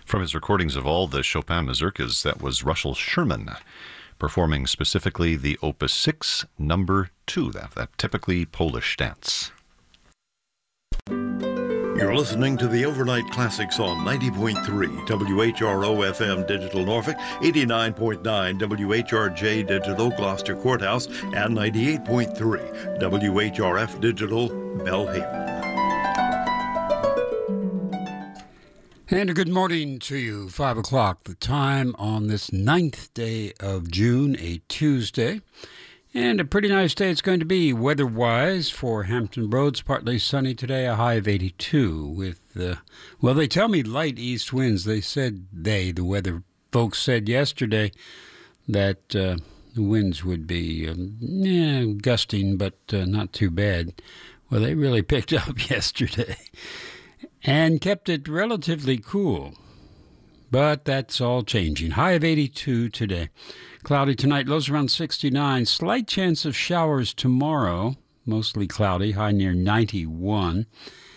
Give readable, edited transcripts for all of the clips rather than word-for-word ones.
From his recordings of all the Chopin mazurkas, that was Russell Sherman performing specifically the Opus 6, number 2, that typically Polish dance. You're listening to the Overnight Classics on 90.3 WHRO FM Digital Norfolk, 89.9 WHRJ Digital Gloucester Courthouse, and 98.3 WHRF Digital Belhaven. And a good morning to you. 5 o'clock, the time on this 9th day of June, a Tuesday. And a pretty nice day it's going to be weather-wise for Hampton Roads. Partly sunny today, a high of 82 with, well, they tell me light east winds. The weather folks said yesterday that the winds would be gusting, but not too bad. Well, they really picked up yesterday and kept it relatively cool. But that's all changing. High of 82 today. Cloudy tonight, lows around 69. Slight chance of showers tomorrow. Mostly cloudy, high near 91.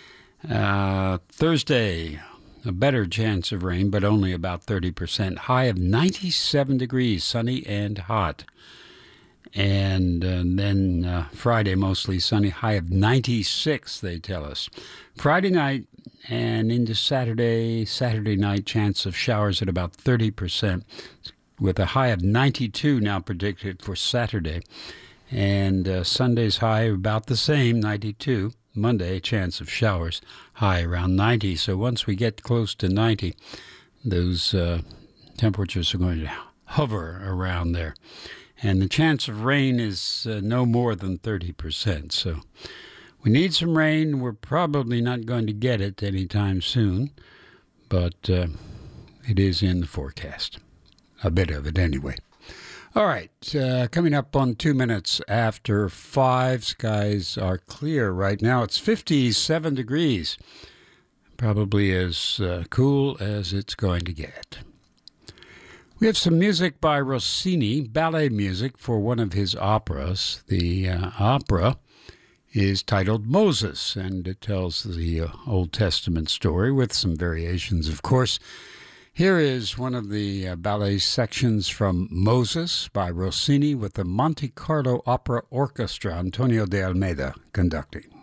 Thursday, a better chance of rain, but only about 30%. High of 97 degrees, sunny and hot. And then Friday, mostly sunny, high of 96, they tell us. Friday night and into Saturday night, chance of showers at about 30%, with a high of 92 now predicted for Saturday. And Sunday's high about the same, 92. Monday, chance of showers, high around 90. So once we get close to 90, those temperatures are going to hover around there. And the chance of rain is no more than 30%. So we need some rain. We're probably not going to get it anytime soon, but it is in the forecast. A bit of it anyway. All right, coming up on 2 minutes after 5. Skies are clear right now. It's 57 degrees. Probably as cool as it's going to get. We have some music by Rossini, ballet music for one of his operas. The opera is titled Moses, and it tells the Old Testament story with some variations, of course. Here is one of the ballet sections from Moses by Rossini with the Monte Carlo Opera Orchestra, Antonio de Almeida conducting.